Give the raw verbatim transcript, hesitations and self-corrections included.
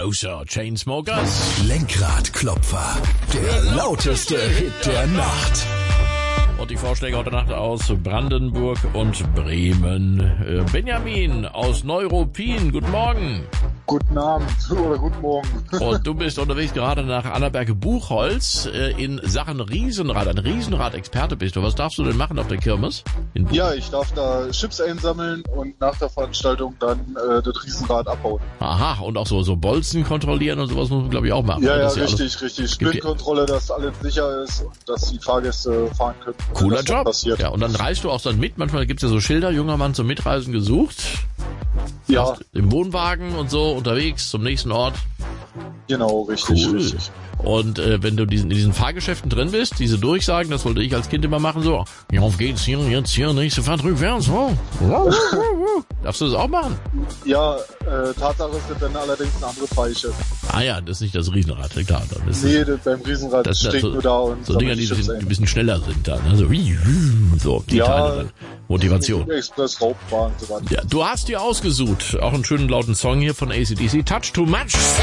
Closer, Chainsmokers. Lenkradklopfer, der lauteste Hit der Nacht. Und die Vorschläge heute Nacht aus Brandenburg und Bremen. Benjamin aus Neuruppin, guten Morgen. Guten Abend oder guten Morgen. Und du bist unterwegs gerade nach Annaberg-Buchholz in Sachen Riesenrad. Ein Riesenrad-Experte bist du. Was darfst du denn machen auf der Kirmes? Ja, ich darf da Chips einsammeln und nach der Veranstaltung dann äh, das Riesenrad abbauen. Aha, und auch so, so Bolzen kontrollieren und sowas muss man, glaube ich, auch machen. Ja, ja, ja richtig, alles, richtig. Sprintkontrolle, dass alles sicher ist und dass die Fahrgäste fahren können. Cooler Job. Passiert. Ja, und dann reist du auch dann mit. Manchmal gibt es ja so Schilder, junger Mann zum Mitreisen gesucht. Ja. Im Wohnwagen und so unterwegs zum nächsten Ort. Genau, richtig, cool. richtig. Und äh, wenn du diesen, in diesen Fahrgeschäften drin bist, diese Durchsagen, das wollte ich als Kind immer machen, so, ja, auf geht's hier, jetzt hier, nächste Fahrt rückwärts. Oh. Darfst du das auch machen? Ja, äh, Tatsache ist dann allerdings eine andere Pfeiche. Ah ja, das ist nicht das Riesenrad, klar. Das ist nee, das, beim Riesenrad das steht so, nur da und so Dinger, die ein bisschen, bisschen schneller sind dann. Also, so, die ja, Teile dann. Motivation. Express, Raubbahn, so ja, du hast dir ausgesucht, auch einen schönen lauten Song hier von A C D C, Touch Too Much.